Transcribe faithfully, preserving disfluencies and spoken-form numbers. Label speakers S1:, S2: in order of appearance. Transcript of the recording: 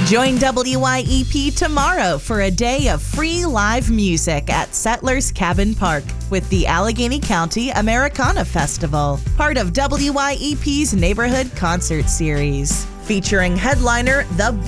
S1: Join W Y E P tomorrow for a day of free live music at Settlers Cabin Park with the Allegheny County Americana Festival, part of W Y E P's Neighborhood Concert Series, featuring headliner The